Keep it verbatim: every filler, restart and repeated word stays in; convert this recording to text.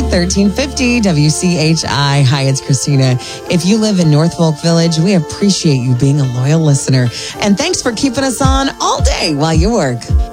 thirteen fifty W C H I. Hi, it's Christina. If you live in North Folk Village, we appreciate you being a loyal listener. And thanks for keeping us on all day while you work.